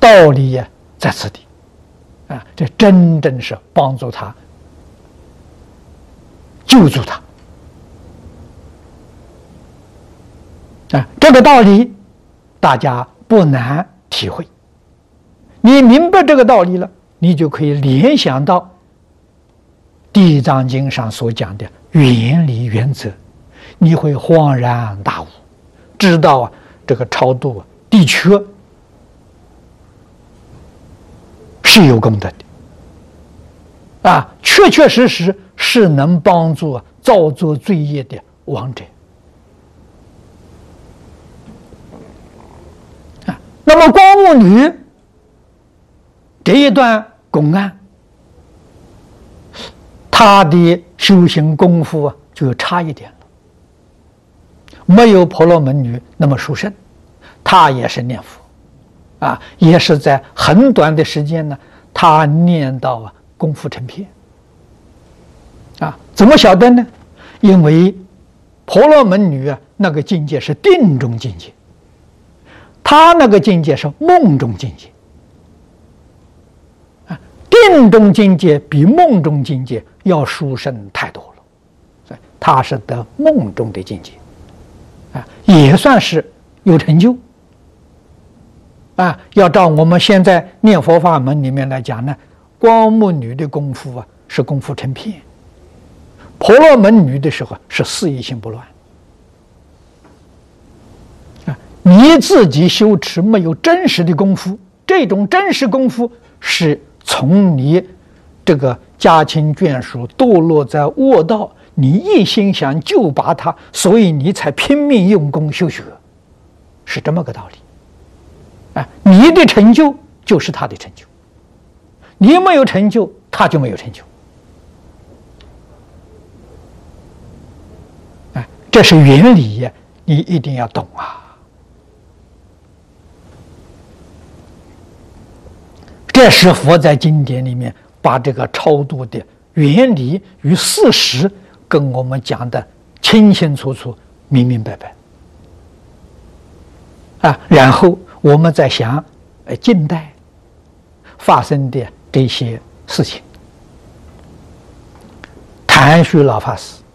道理呀在此地啊，这真正是帮助他、救助他啊。这个道理大家不难体会。你明白这个道理了，你就可以联想到《地藏经》上所讲的原理原则，你会恍然大悟，知道啊，这个超度的确是有功德的啊，确确实实是能帮助造作罪业的亡者啊。那么光目女这一段公案，他的修行功夫就差一点了，没有婆罗门女那么殊胜。他也是念佛啊，也是在很短的时间呢，他念到功夫成片啊。怎么晓得呢？因为婆罗门女那个境界是定中境界，他那个境界是梦中境界。定中境界比梦中境界要殊胜太多了，所以他是得梦中的境界啊，也算是有成就啊。要照我们现在念佛法门里面来讲呢，光目女的功夫是功夫成片，婆罗门女的时候是事业心不乱啊。你自己修持没有真实的功夫，这种真实功夫是从你这个家亲眷属堕落在恶道，你一心想救拔他，所以你才拼命用功修学，是这么个道理。啊，你的成就就是他的成就，你没有成就，他就没有成就。啊，这是原理呀，你一定要懂啊。这是佛在经典里面把这个超度的原理与事实跟我们讲的清清楚楚、明明白白啊。然后我们再想，近代发生的这些事情，谭旭老法师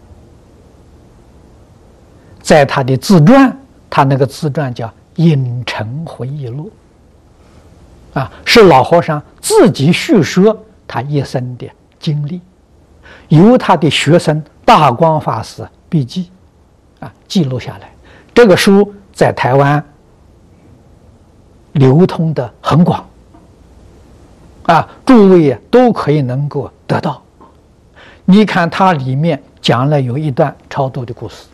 在他的自传，他那个自传叫《影城回忆录》。啊，是老和尚自己叙说他一生的经历，由他的学生大光法师笔记啊记录下来。这个书在台湾流通的很广啊，诸位都可以能够得到。你看它里面讲了有一段超度的故事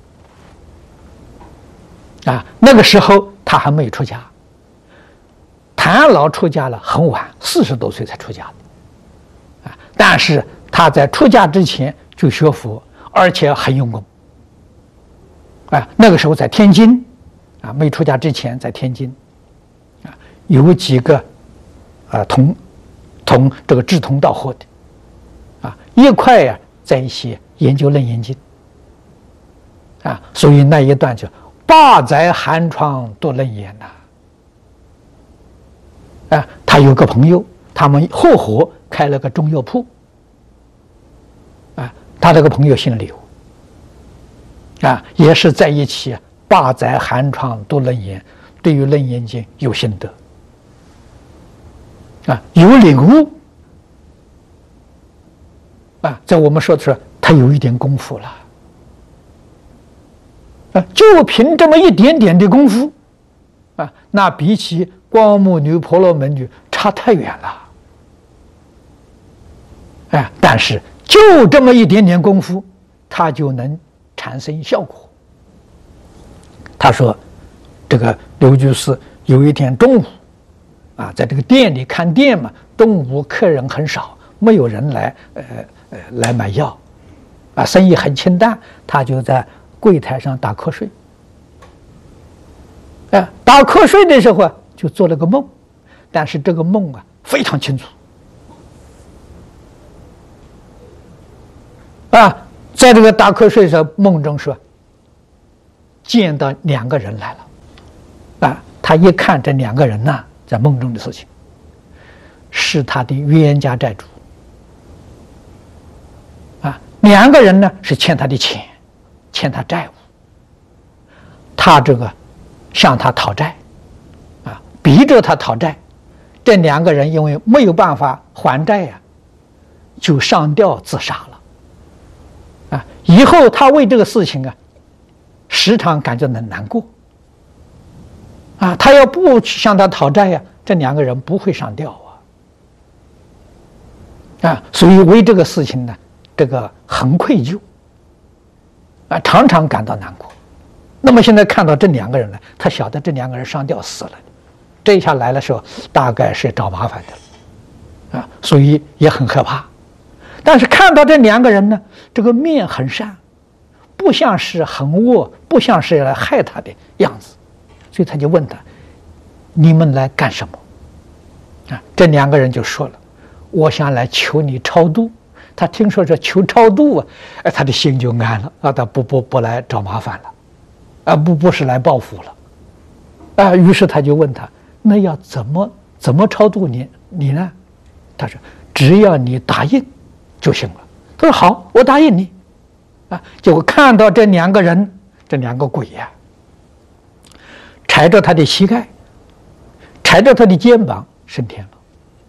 啊，那个时候他还没有出家。谭老出家了很晚，40多岁才出家的，啊！但是他在出家之前就学佛，而且很用功，啊！那个时候在天津，啊，没出家之前在天津，啊，有几个，同这个志同道合的，啊，一块呀在一起研究《楞严经》，啊，所以那一段就罢在寒窗读楞严呐。啊，他有个朋友，他们合伙开了个中药铺。啊，他这个朋友姓刘，啊，也是在一起罢在寒窗读楞严，对于楞严经有心得，啊，有领悟，啊，在我们说的时候，他有一点功夫了，啊，就凭这么一点点的功夫，啊，那比起光目女、婆罗门女差太远了，哎，但是就这么一点点功夫，它就能产生效果。他说，这个刘居士有一天中午，啊，在这个店里看店嘛，中午客人很少，没有人来买药，啊，生意很清淡，他就在柜台上打瞌睡，打瞌睡的时候就做了个梦，但是这个梦非常清楚，在这个打瞌睡的时候，梦中说见到2个人来了，他一看这2个人在梦中的事情，是他的冤家债主。两个人呢是欠他的钱，欠他债务，他这个向他讨债，逼着他讨债。这两个人因为没有办法还债呀，就上吊自杀了。以后他为这个事情时常感觉很难过。他要不向他讨债呀，这两个人不会上吊所以为这个事情呢，这个很愧疚，常常感到难过。那么现在看到这两个人呢，他晓得这两个人上吊死了，这一下来的时候，大概是找麻烦的了，所以也很害怕。但是看到这两个人呢，这个面很善，不像是很恶，不像是来害他的样子，所以他就问他：“你们来干什么？”这两个人就说了：“我想来求你超度。”他听说这求超度他的心就安了他不来找麻烦了，不是来报复了，于是他就问他：“那要怎么超度你呢？”他说：“只要你答应就行了。”他说：“好，我答应你。”结果看到这两个人，这两个鬼踩着他的膝盖，踩着他的肩膀升天了。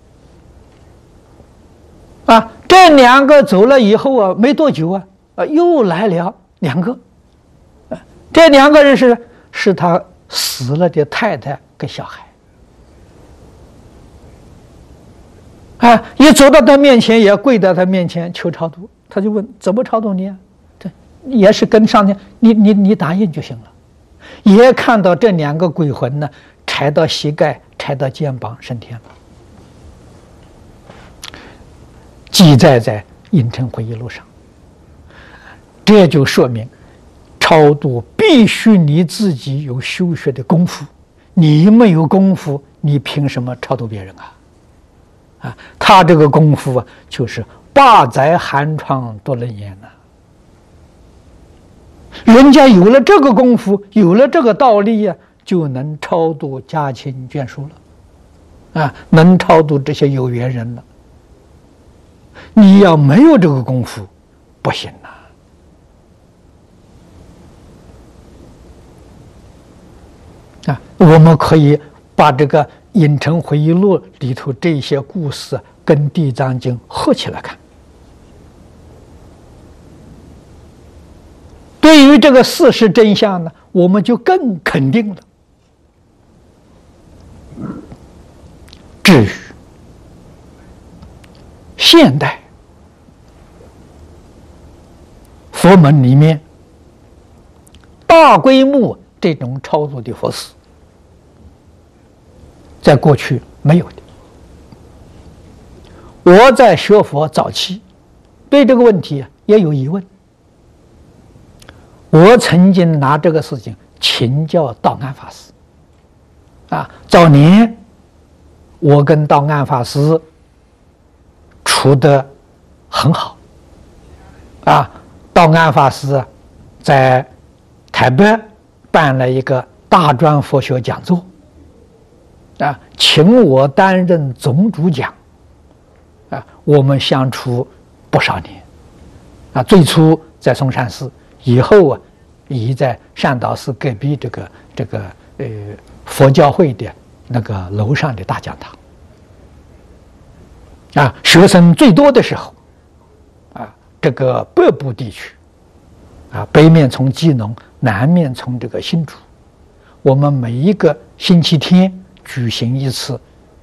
这两个走了以后没多久又来了两个，这两个人是他死了的太太跟小孩，一走到他面前，也跪在他面前求超度。他就问：“怎么超度你这也是跟上天，你答应就行了。”也看到这两个鬼魂呢，踩到膝盖，踩到肩膀升天了。记载在《影城回忆录》上，这就说明超度必须你自己有修学的功夫，你没有功夫，你凭什么超度别人他这个功夫就是八载寒窗多能言人家有了这个功夫，有了这个道理就能超度家亲眷属了，能超度这些有缘人了。你要没有这个功夫，不行我们可以把这个《影城回忆录》里头这些故事跟《地藏经》合起来看。对于这个事实真相呢，我们就更肯定了。至于现代佛门里面大规模这种超度的佛事，在过去没有的。我在学佛早期对这个问题也有疑问，我曾经拿这个事情请教道安法师早年我跟道安法师处得很好道安法师在台北办了一个大专佛学讲座请我担任总主讲我们相处不少年最初在嵩山寺，以后已在善导寺隔壁这个佛教会的那个楼上的大讲堂学生最多的时候这个北部地区北面从基隆，南面从这个新竹，我们每一个星期天举行一次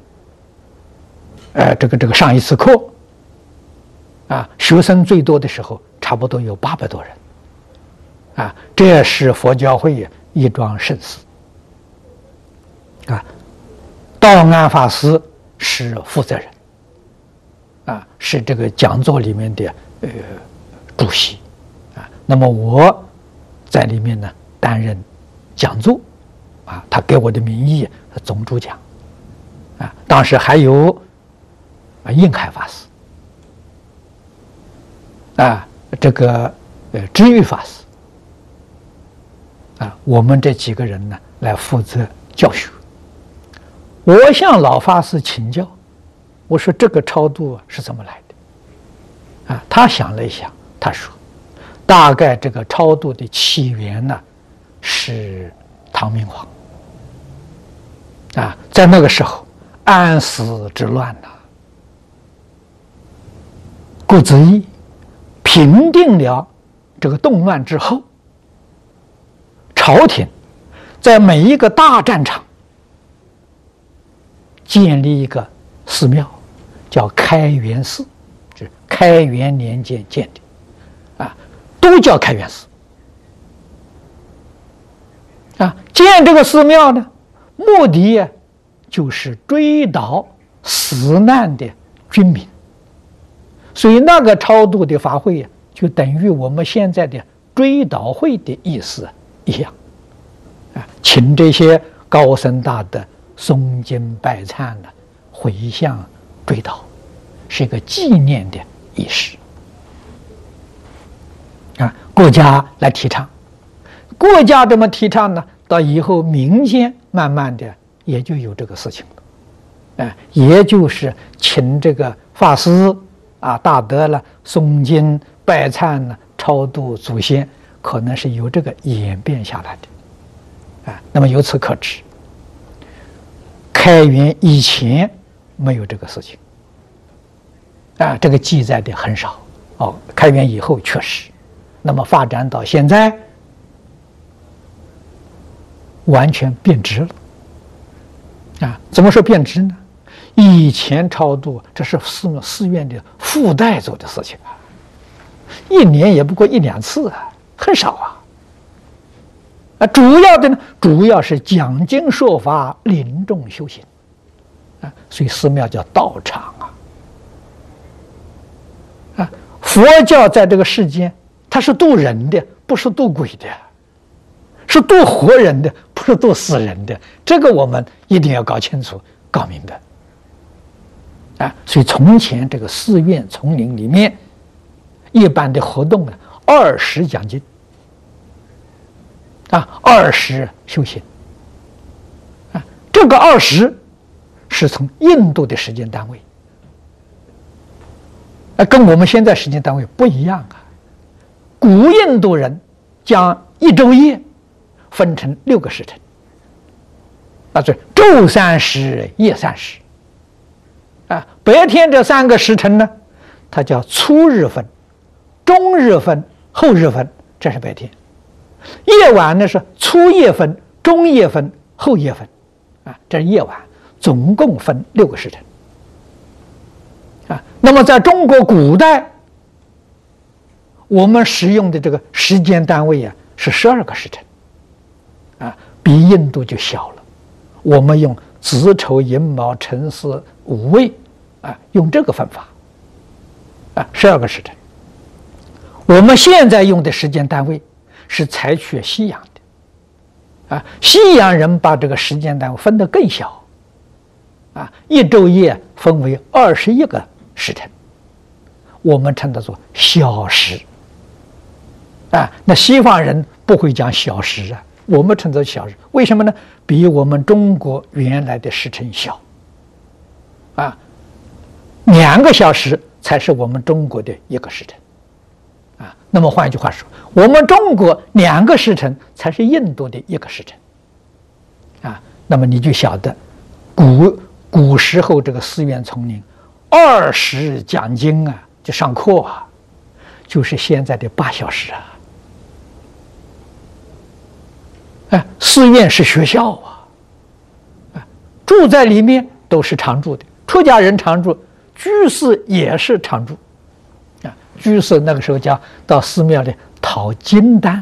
这个上一次课学生最多的时候差不多有800多人这是佛教会一桩盛事道安法师是负责人是这个讲座里面的主席那么我在里面呢担任讲座他给我的名义总主讲当时还有应海法师这个知遇法师我们这几个人呢来负责教学。 我向老法师请教，我说这个超度是怎么来的？啊，他想了一想，他说，大概这个超度的起源呢，是唐明皇。啊，在那个时候，安史之乱呐，顾子义平定了这个动乱之后，朝廷在每一个大战场建立一个寺庙，叫开元寺，是开元年间建的，啊，都叫开元寺。啊，建这个寺庙呢，目的呀，就是追悼死难的军民。所以那个超度的法会呀，就等于我们现在的追悼会的意思一样，啊，请这些高僧大德诵经拜忏呢，回向追悼，是一个纪念的仪式。啊，国家来提倡，国家这么提倡呢，到以后民间慢慢的也就有这个事情了，也就是请这个法师啊、大德了诵经拜忏呢，超度祖先，可能是由这个演变下来的，啊，那么由此可知，开元以前没有这个事情，啊，这个记载的很少，哦，开元以后确实，那么发展到现在，完全变质了，啊，怎么说变质呢？以前超度这是寺院的附带做的事情啊，一年也不过一两次啊，很少啊。啊，主要的呢，主要是讲经说法、临终修行，啊，所以寺庙叫道场啊。啊，佛教在这个世间，它是渡人的，不是渡鬼的，是渡活人的，不是渡死人的。这个我们一定要搞清楚、搞明白。啊，所以从前这个寺院丛林里面，一般的活动呢，20讲经，啊，20修行，啊，这个20是从印度的时间单位，啊，跟我们现在时间单位不一样啊。古印度人将一昼夜分成6个时辰，啊，这昼30，夜30。啊，白天这3个时辰呢，它叫初日分、中日分、后日分，这是白天；夜晚呢是初夜分、中夜分、后夜分，啊，这是夜晚，总共分6个时辰。啊，那么在中国古代，我们使用的这个时间单位啊是12个时辰，啊，比印度就小了。我们用子丑寅卯辰巳午未，啊，用这个分法，啊，12个时辰。我们现在用的时间单位是采取西洋的，啊，西洋人把这个时间单位分得更小，啊，一昼夜分为21个时辰，我们称它做小时，啊，那西方人不会讲小时啊，我们称作小时，为什么呢？比我们中国原来的时辰小，啊，2个小时才是我们中国的1个时辰，啊，那么换一句话说，我们中国2个时辰才是印度的1个时辰，啊，那么你就晓得，古时候这个寺院丛林，20讲经啊，就上课啊，就是现在的8小时啊。哎，寺院是学校啊，住在里面都是常住的，出家人常住，居士也是常住，啊，居士那个时候叫到寺庙里讨经单，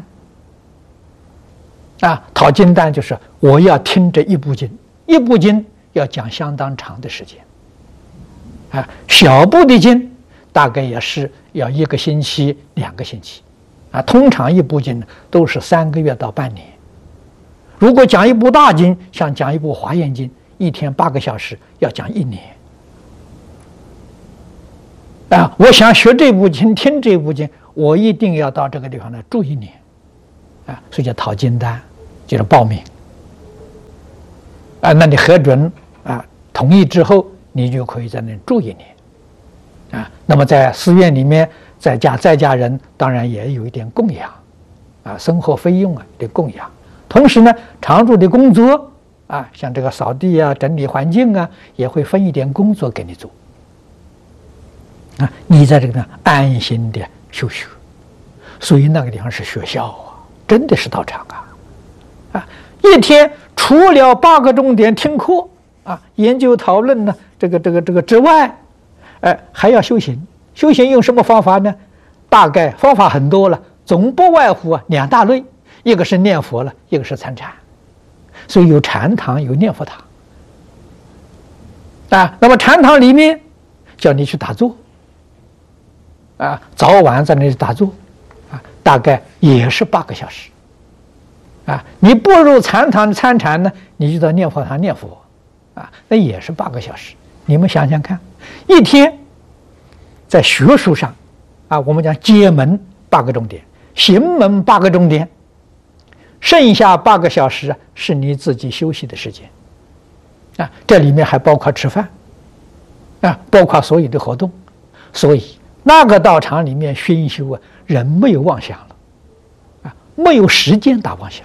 啊，讨经单就是我要听这一部经，一部经要讲相当长的时间，啊，小部的经大概也是要1个星期、2个星期，啊，通常一部经都是3个月到半年。如果讲一部大经，像讲一部华严经，一天8个小时，要讲1年。啊，我想学这部经，听这部经，我一定要到这个地方来住1年，啊，所以叫讨经单，就是报名。啊，那你核准啊， 同意之后，你就可以在那住1年，啊，那么在寺院里面，在家人当然也有一点供养，啊，生活费用啊的供养，同时呢，常住的工作啊，像这个扫地啊、整理环境啊，也会分一点工作给你做，啊，你在这个地方安心的修学，所以那个地方是学校啊，真的是道场啊，啊，一天除了8个钟点听课啊、研究讨论呢，这个之外，还要修行。修行用什么方法呢？大概方法很多了，总不外乎2大类，一个是念佛了，一个是参禅。所以有禅堂，有念佛堂。啊，那么禅堂里面叫你去打坐，啊，早晚在那里打坐，啊，大概也是8个小时。啊，你不入禅堂参禅呢，你就到念佛堂念佛，啊，那也是8个小时。你们想想看，一天在学术上，啊，我们讲解门8个钟点，行门8个钟点，剩下8个小时是你自己休息的时间，啊，这里面还包括吃饭，啊，包括所有的活动，所以那个道场里面熏修啊，人没有妄想了，啊，没有时间打妄想。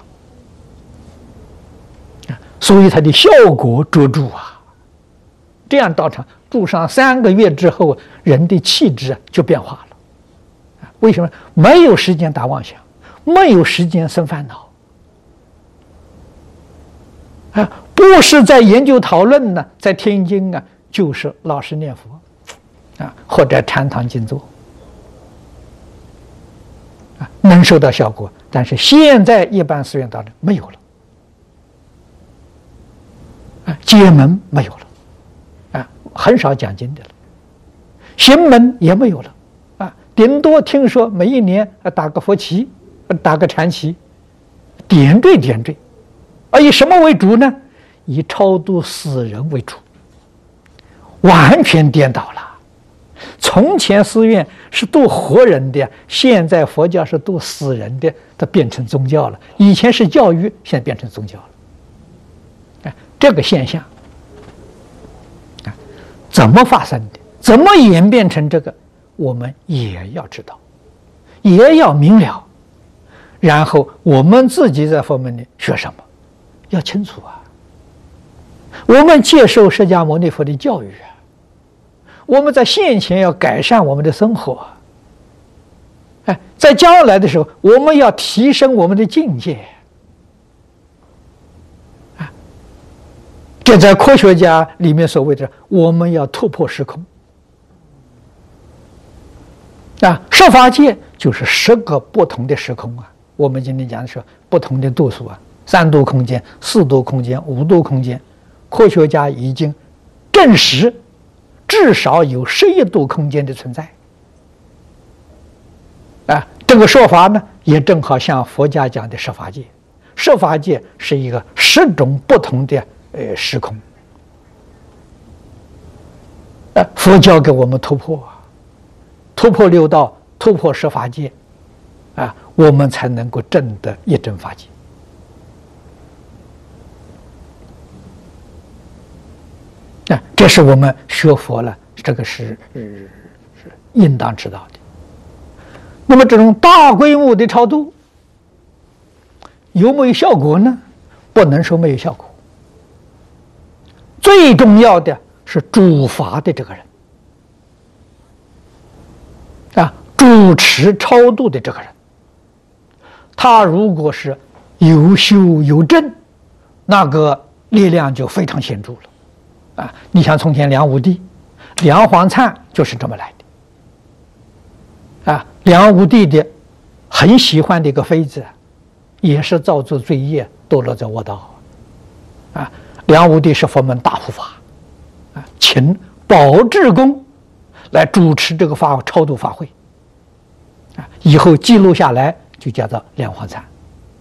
所以它的效果卓著啊！这样道场住上3个月之后，人的气质就变化了。为什么？没有时间打妄想，没有时间生烦恼。啊，不是在研究讨论呢，在听经啊，就是老实念佛，啊，或者禅堂静坐，啊，能收到效果。但是现在一般寺院道场没有了。解门没有了，啊，很少讲经的了，行门也没有了，啊，顶多听说每一年打个佛旗，打个禅旗，点缀，以什么为主呢？以超度死人为主，完全颠倒了。从前寺院是度活人的，现在佛教是度死人的，它变成宗教了。以前是教育，现在变成宗教了。这个现象啊，怎么发生的？怎么演变成这个？我们也要知道，也要明了。然后我们自己在佛门里学什么，要清楚啊。我们接受释迦牟尼佛的教育啊，我们在现前要改善我们的生活。在将来的时候，我们要提升我们的境界。这在科学家里面所谓的，我们要突破时空。啊，十法界就是10个不同的时空啊。我们今天讲的是不同的度数啊，3度空间、4度空间、5度空间。科学家已经证实，至少有11度空间的存在。啊，这个说法呢，也正好像佛家讲的十法界。十法界是一个10种不同的时空。佛教给我们突破，突破6道，突破十法界，啊，我们才能够证得一真法界。这是我们学佛了，这个是应当知道的。那么这种大规模的超度有没有效果呢？不能说没有效果。最重要的是主法的这个人啊，主持超度的这个人，他如果是有修有证，那个力量就非常显著了。啊，你像从前梁武帝、梁皇灿就是这么来的。啊，梁武帝的很喜欢的一个妃子，也是造作罪业，堕落在卧道。啊，梁武帝是佛门大护法，啊，请宝志公来主持这个超度法会。啊，以后记录下来就叫做梁皇灿。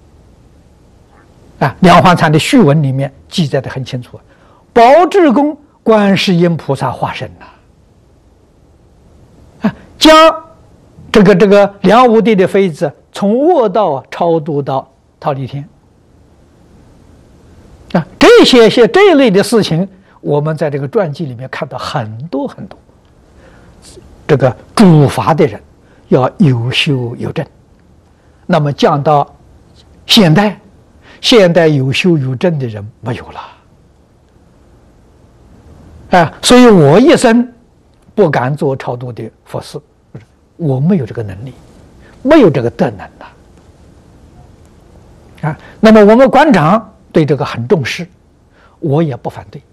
啊，梁皇灿的序文里面记载的很清楚。宝志公观世音菩萨化身呐，将这个梁武帝的妃子从卧道超度到忉利天啊，这一类的事情， 我们在这个传记里面看到很多很多这个主法的人要有修有证。那么降到现代，现代有修有证的人没有了，所以我一生不敢做超度的佛事，我没有这个能力，没有这个德能那么我们馆长对这个很重视，我也不反对。